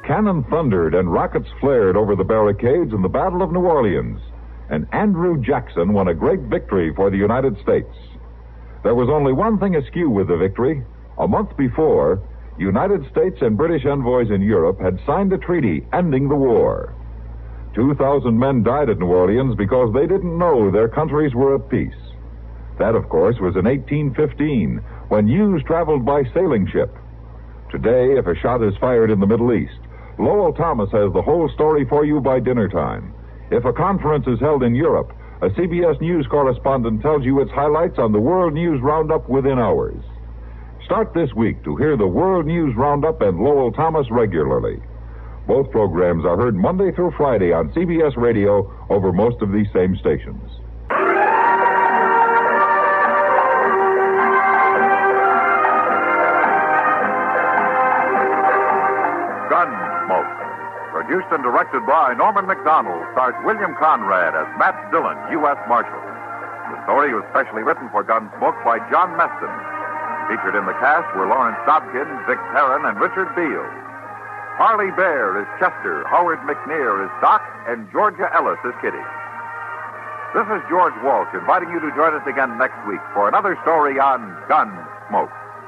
Cannon thundered and rockets flared over the barricades in the Battle of New Orleans, and Andrew Jackson won a great victory for the United States. There was only one thing askew with the victory. A month before, United States and British envoys in Europe had signed a treaty ending the war. 2,000 men died at New Orleans because they didn't know their countries were at peace. That, of course, was in 1815, when news traveled by sailing ship. Today, if a shot is fired in the Middle East, Lowell Thomas has the whole story for you by dinner time. If a conference is held in Europe, a CBS News correspondent tells you its highlights on the World News Roundup within hours. Start this week to hear the World News Roundup and Lowell Thomas regularly. Both programs are heard Monday through Friday on CBS Radio over most of these same stations. Gunsmoke. Produced and directed by Norman McDonald, stars William Conrad as Matt Dillon, U.S. Marshal. The story was specially written for Gunsmoke by John Meston. Featured in the cast were Lawrence Dobkin, Vic Perrin, and Richard Beale. Harley Bear is Chester, Howard McNear is Doc, and Georgia Ellis is Kitty. This is George Walsh inviting you to join us again next week for another story on Gunsmoke.